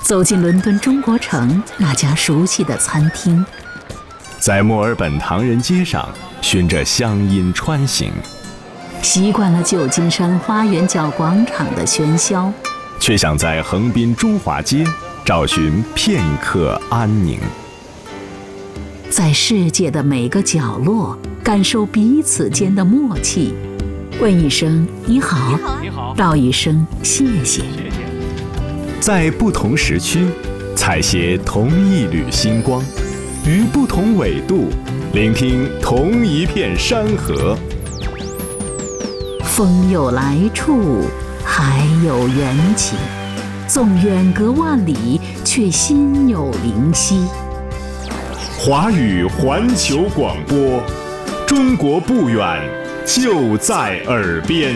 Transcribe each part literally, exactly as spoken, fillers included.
走进伦敦中国城那家熟悉的餐厅， 在墨尔本唐人街上循着乡音穿行， 习惯了旧金山花园角广场的喧嚣， 却想在横滨中华街找寻片刻安宁。 在世界的每个角落感受彼此间的默契，问一声你好， 你好， 道一声谢谢。 在不同时区采撷同一缕星光，于不同纬度聆听同一片山河。 风有来处，海有缘起，纵远隔万里，却心有灵犀。 华语环球广播，中国不远，就在耳边。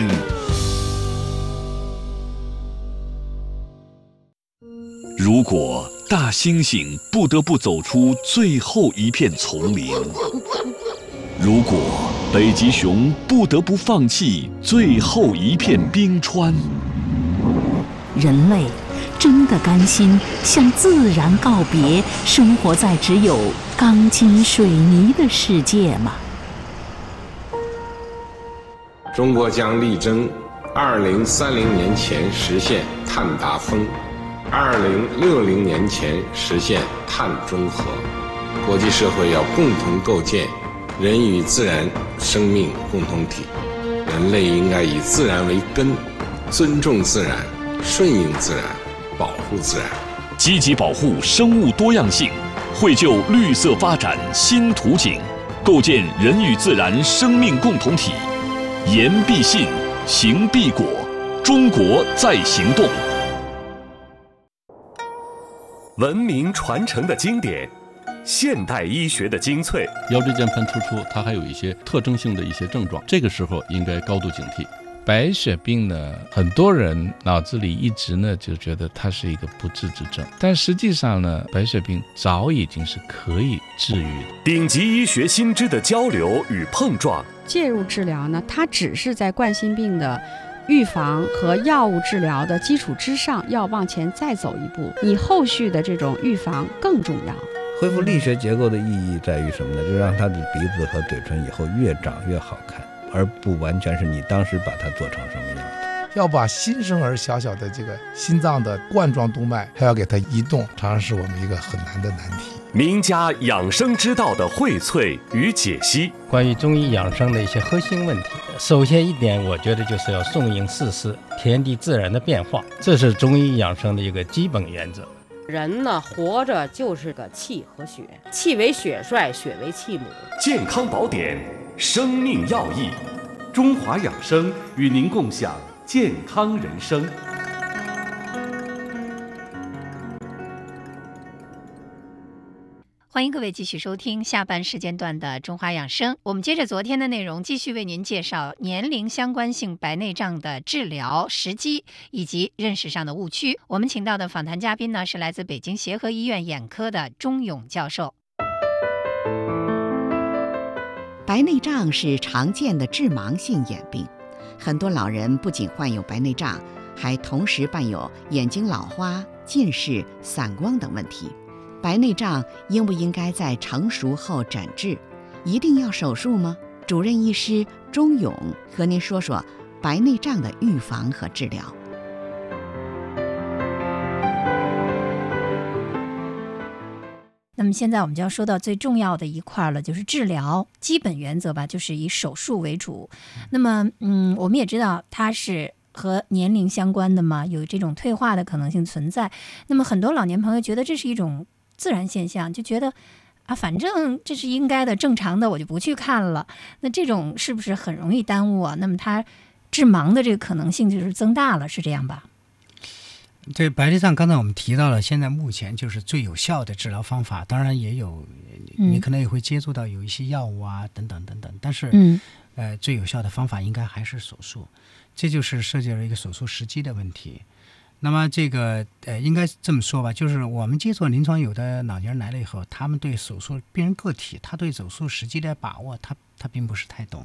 如果大猩猩不得不走出最后一片丛林，如果北极熊不得不放弃最后一片冰川， 人类真的甘心向自然告别，生活在只有钢筋水泥的世界吗？ 中国将力争二零三零年前实现碳达峰，二零六零年前实现碳中和。国际社会要共同构建人与自然生命共同体，人类应该以自然为根，尊重自然，顺应自然，保护自然， 积极保护生物多样性，绘就绿色发展新图景，构建人与自然生命共同体。言必信，行必果，中国在行动。 文明传承的经典，现代医学的精粹。 腰椎间盘突出，它还有一些特征性的一些症状，这个时候应该高度警惕。白血病呢，很多人脑子里一直呢就觉得它是一个不治之症，但实际上呢，白血病早已经是可以治愈的。 顶级医学新知的交流与碰撞， 介入治疗呢，它只是在冠心病的预防和药物治疗的基础之上，要往前再走一步，你后续的这种预防更重要。 恢复力学结构的意义在于什么呢？就让他的鼻子和嘴唇以后越长越好看，而不完全是你当时把它做成什么样子。 要把新生儿小小的这个心脏的冠状动脉还要给它移动，常常是我们一个很难的难题。 名家养生之道的荟萃与解析， 关于中医养生的一些核心问题，首先一点，我觉得就是要顺应四时，天地自然的变化，这是中医养生的一个基本原则。 人呢，活着就是个气和血，气为血帅，血为气母。 健康宝典，生命要义，中华养生与您共享健康人生。 欢迎各位继续收听下半时间段的中华养生。我们接着昨天的内容，继续为您介绍年龄相关性白内障的治疗时机以及认识上的误区。我们请到的访谈嘉宾呢，是来自北京协和医院眼科的钟勇教授。 白内障是常见的致盲性眼病，很多老人不仅患有白内障，还同时伴有眼睛老花、近视、散光等问题。白内障应不应该在成熟后诊治？一定要手术吗？主任医师钟勇和您说说白内障的预防和治疗。 那么现在我们就要说到最重要的一块了，就是治疗基本原则吧，就是以手术为主。那么，嗯，我们也知道它是和年龄相关的嘛，有这种退化的可能性存在。那么很多老年朋友觉得这是一种自然现象，就觉得啊，反正这是应该的、正常的，我就不去看了。那这种是不是很容易耽误啊？那么它致盲的这个可能性就是增大了，是这样吧？ 对，白内障刚才我们提到了，现在目前就是最有效的治疗方法，当然也有，你可能也会接触到有一些药物啊，等等等等，但是，嗯，呃，最有效的方法应该还是手术，这就是涉及了一个手术时机的问题。那么这个呃，应该这么说吧，就是我们接触临床有的老年人来了以后，他们对手术病人个体，他对手术时机的把握，他他并不是太懂。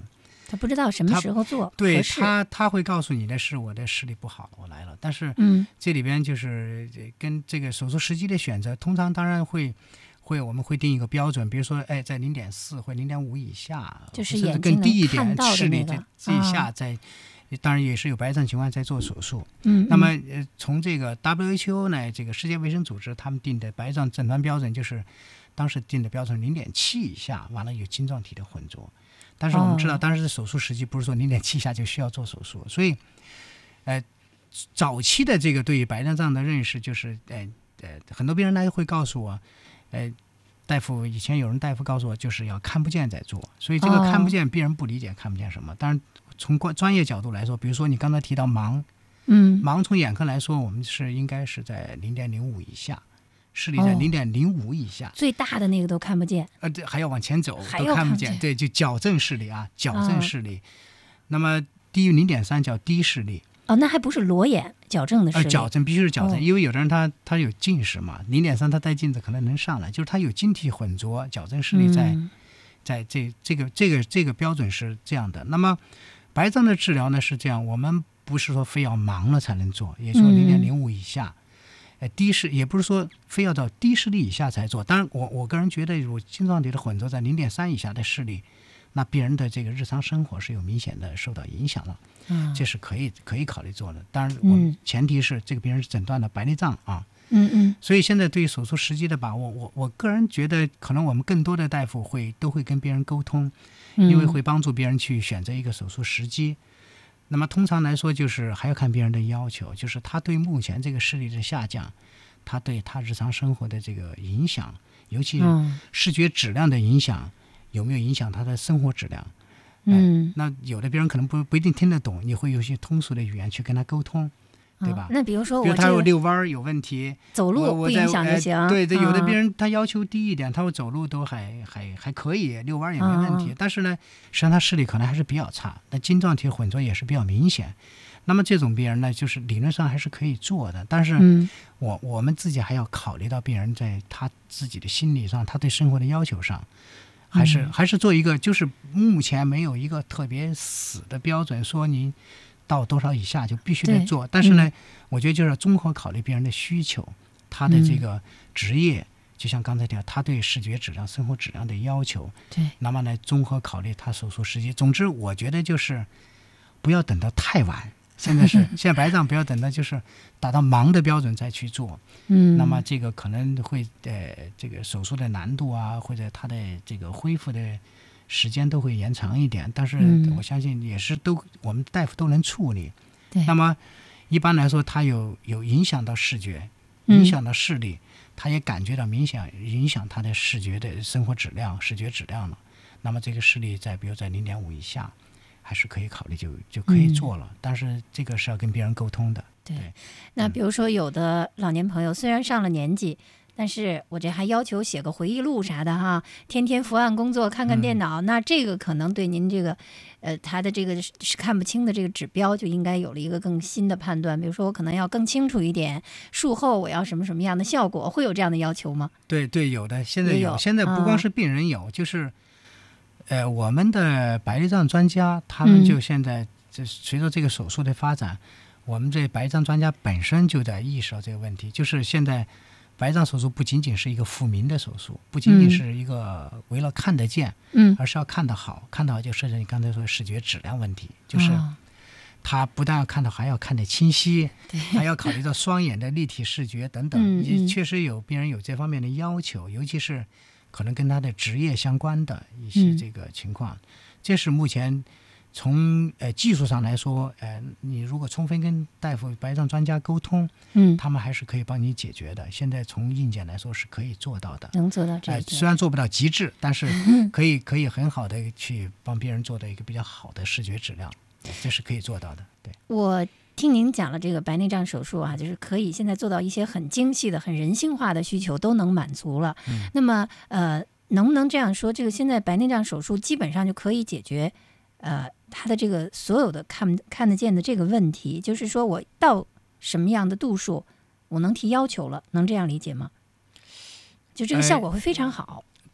他不知道什么时候做， 对他他会告诉你的是我的视力不好，我来了。但是这里边就是跟这个手术时机的选择，通常当然会会我们会定一个标准，比如说哎在零点四或零点五以下， 就是眼睛更低一点能看到的视力那个这以下在。当然也是有白内障情况在做手术。 嗯， 那么呃，从这个 W H O 呢，这个世界卫生组织他们定的白内障诊断标准就是当时定的标准零点七以下，完了有晶状体的混浊。但是我们知道，当时的手术时机不是说零点七以下就需要做手术，所以呃，早期的这个对于白内障的认识就是呃呃，很多病人呢会告诉我，呃。大夫以前有人大夫告诉我，就是要看不见再做，所以这个看不见，病人不理解看不见什么。当然，从专业角度来说，比如说你刚才提到盲， 嗯， 盲从眼科来说，我们是应该是在零点零五以下，视力在零点零五以下， 最大的那个都看不见， 呃，对，还要往前走还都看不见， 见，对，就矫正视力啊，矫正视力。嗯、那么低于零点三叫低视力。 哦，那还不是裸眼矫正的视力， 呃，矫正必须是矫正， 哦、 因为有的人他他有近视嘛，零点三他戴镜子可能能上来，就是他有晶体混浊，矫正视力在、嗯、在这这个这个这个标准是这样的。那么白内障的治疗呢是这样，我们不是说非要盲了才能做，也就是说零点零五以下，呃、嗯，低视也不是说非要到低视力以下才做。当然我我个人觉得，如果晶状体的混浊在零点三以下的视力，那病人的这个日常生活是有明显的受到影响了。嗯，这是可以可以考虑做的，当然我们前提是这个病人是诊断的白内障啊。 嗯嗯。 所以现在对于手术时机的把握，我我个人觉得可能我们更多的大夫会都会跟病人沟通，因为会帮助别人去选择一个手术时机。那么通常来说，就是还要看病人的要求，就是他对目前这个视力的下降，他对他日常生活的这个影响，尤其视觉质量的影响，有没有影响他的生活质量。 嗯， 那有的病人可能不不一定听得懂，你会有些通俗的语言去跟他沟通，对吧？ 哦、那比如说我， 比如他有遛弯有问题， 走路不影响就行。 呃、对对，有的病人他要求低一点，他说走路都还还还可以，遛弯也没问题。嗯、但是呢，实际上他视力可能还是比较差，那晶状体混浊也是比较明显。那么这种病人呢，就是理论上还是可以做的，但是我、嗯、我们自己还要考虑到病人在他自己的心理上，他对生活的要求上。还是还是做一个，就是目前没有一个特别死的标准，说你到多少以下就必须得做。但是呢、嗯，我觉得就是综合考虑病人的需求，他的这个职业，嗯、就像刚才讲，他对视觉质量、生活质量的要求， 对， 那么呢，综合考虑他手术时机。总之，我觉得就是不要等到太晚。现在是现在白内障不要等到就是达到盲的标准再去做， 嗯， 那么这个可能会呃这个手术的难度啊，或者它的这个恢复的时间都会延长一点，但是我相信也是都我们大夫都能处理。 对， 那么一般来说，它有有影响到视觉，影响到视力，他也感觉到明显影响他的视觉的生活质量、视觉质量了。那么这个视力在比如在零点五以下。还是可以考虑就就可以做了、嗯，但是这个是要跟别人沟通的。 对， 对那比如说有的老年朋友虽然上了年纪，但是我这还要求写个回忆录啥的哈，天天伏案工作，看看电脑，嗯、那这个可能对您这个，呃，他的这个是看不清的这个指标就应该有了一个更新的判断。比如说我可能要更清楚一点，术后我要什么什么样的效果，会有这样的要求吗？ 对对，有的，现在有， 有现在不光是病人有，嗯、就是。呃，我们的白内障专家，他们就现在，这随着这个手术的发展，嗯、我们这白内障专家本身就在意识到这个问题，就是现在白内障手术不仅仅是一个复明的手术，不仅仅是一个为了看得见， 嗯， 而是要看得好，看得好就涉及你刚才说的视觉质量问题，就是他不但要看得好，还要看得清晰，还要考虑到双眼的立体视觉等等， 嗯、 也确实有病人有这方面的要求，尤其是。可能跟他的职业相关的一些这个情况，嗯、这是目前从呃技术上来说，呃，你如果充分跟大夫、白内障专家沟通， 嗯， 他们还是可以帮你解决的。现在从硬件来说是可以做到的， 能做到这个、呃。 虽然做不到极致，但是可以可以很好的去帮别人做到一个比较好的视觉质量，这是可以做到的。对， 我。听您讲了这个白内障手术啊，就是可以现在做到一些很精细的、很人性化的需求都能满足了。 嗯、 那么，呃，能不能这样说？这个现在白内障手术基本上就可以解决，呃，他的这个所有的看看得见的这个问题，就是说我到什么样的度数，我能提要求了，能这样理解吗？就这个效果会非常好。 呃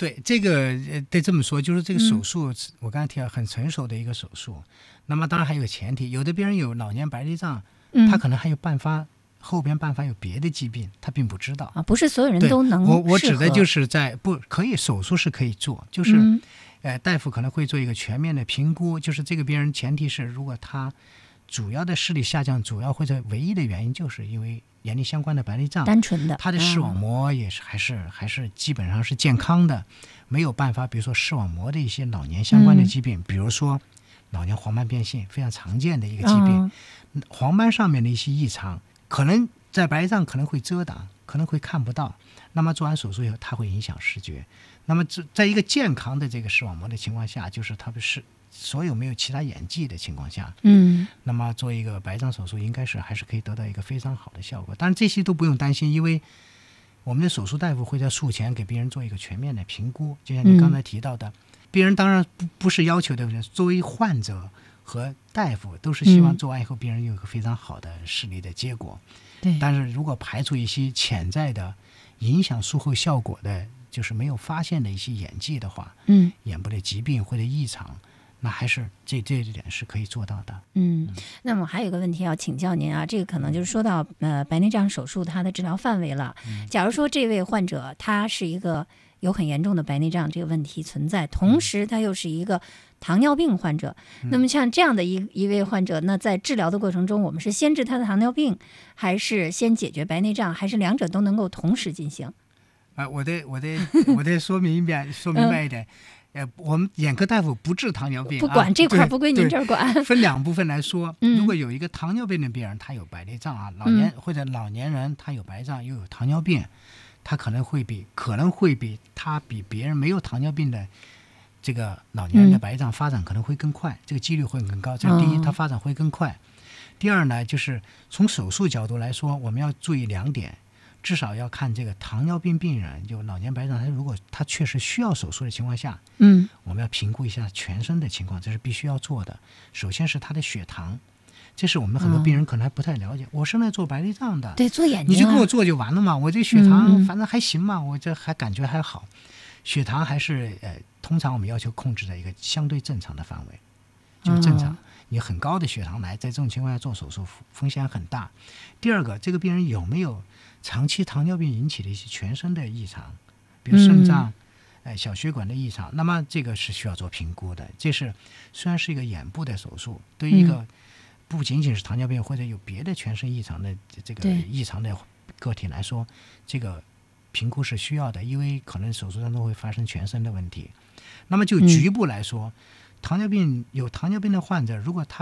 对，这个得这么说，就是这个手术，嗯、我刚才提到很成熟的一个手术。那么当然还有个前提，有的病人有老年白内障，嗯、他可能还有伴发后边伴发有别的疾病，他并不知道啊，不是所有人都能。 我我指的就是在不可以手术是可以做，就是、嗯、呃大夫可能会做一个全面的评估，就是这个病人前提是如果他主要的视力下降，主要或者唯一的原因就是因为眼力相关的白内障， 单纯的， 他的视网膜也是还是、嗯、还是基本上是健康的，没有办法，比如说视网膜的一些老年相关的疾病，嗯、比如说老年黄斑变性，非常常见的一个疾病，嗯、黄斑上面的一些异常，可能在白内障可能会遮挡，可能会看不到，那么做完手术以后，它会影响视觉。那么在一个健康的这个视网膜的情况下，就是它不是所有没有其他眼疾的情况下，嗯，那么做一个白内障手术，应该是还是可以得到一个非常好的效果。当然这些都不用担心，因为我们的手术大夫会在术前给病人做一个全面的评估，就像你刚才提到的，嗯、病人当然不不是要求的，作为患者和大夫都是希望做完以后病人有一个非常好的视力的结果。对，但是如果排除一些潜在的影响术后效果的，就是没有发现的一些眼疾的话，嗯，眼部的疾病或者异常，那还是这这一点是可以做到的。 嗯，那么还有一个问题要请教您啊，这个可能就是说到呃白内障手术它的治疗范围了。嗯、假如说这位患者他是一个有很严重的白内障这个问题存在，同时他又是一个糖尿病患者，嗯、那么像这样的一一位患者，那在治疗的过程中，我们是先治他的糖尿病，还是先解决白内障，还是两者都能够同时进行？ 啊、呃，我得我得我得说明一遍，说明白一点。呃，我们眼科大夫不治糖尿病， 不管、啊、这块不归您这儿管。 分两部分来说，嗯、如果有一个糖尿病的病人，他有白内障啊，老年、嗯、或者老年人他有白内障又有糖尿病，他可能会比可能会比他比别人没有糖尿病的这个老年人的白内障发展可能会更快，嗯、这个几率会更高。这是第一，它发展会更快。第二呢，就是从手术角度来说，我们要注意两点。至少要看这个糖尿病病人，就老年白内障，他如果他确实需要手术的情况下，嗯，我们要评估一下全身的情况，这是必须要做的。首先是他的血糖，这是我们很多病人可能还不太了解。嗯、我是来做白内障的， 对，做眼睛、啊， 你就给我做就完了嘛，我这血糖反正还行嘛，嗯、我这还感觉还好，血糖还是呃，通常我们要求控制在一个相对正常的范围，就是正常。嗯你很高的血糖来，在这种情况下做手术风险很大。第二个，这个病人有没有长期糖尿病引起的一些全身的异常，比如肾脏、嗯呃、小血管的异常，那么这个是需要做评估的。这是虽然是一个眼部的手术，对于一个不仅仅是糖尿病或者有别的全身异常的这个异常的个体来说，这个评估是需要的，因为可能手术当中会发生全身的问题。那么就局部来说，嗯糖尿病有糖尿病的患者，如果他